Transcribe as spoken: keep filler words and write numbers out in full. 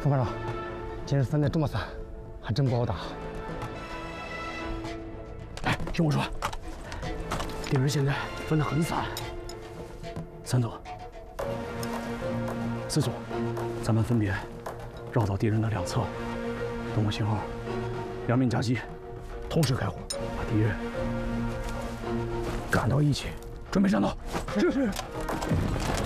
副班长，今日分的这么散，还真不好打。 哎，听我说，敌人现在分得很散。三组、四组，咱们分别绕到敌人的两侧，等我信号，两面夹击，同时开火，把敌人赶到一起，准备战斗。是是。